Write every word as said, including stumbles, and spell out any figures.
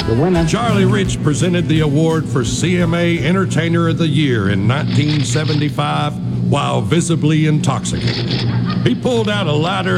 The winner. Charlie Rich presented the award for C M A Entertainer of the Year in nineteen seventy-five while visibly intoxicated. He pulled out a lighter